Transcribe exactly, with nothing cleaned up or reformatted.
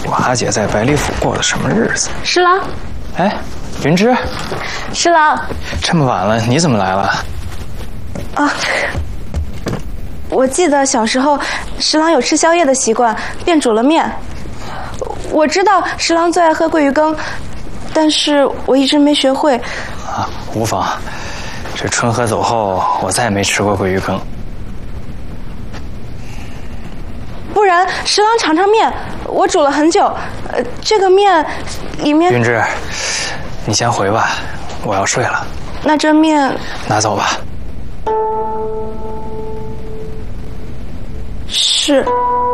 瓦姐在百里府过的什么日子？ 十郎， 哎，云芝， 十郎， 这么晚了，你怎么来了？ 啊，我记得小时候十郎有吃宵夜的习惯，便煮了面。我知道十郎最爱喝桂鱼羹，但是我一直没学会。 啊，无妨。这春和走后，我再也没吃过桂鱼羹。 不然，十郎尝尝面，我煮了很久。呃，这个面里面…… 云芝，你先回吧，我要睡了。 那这面拿走吧。 是。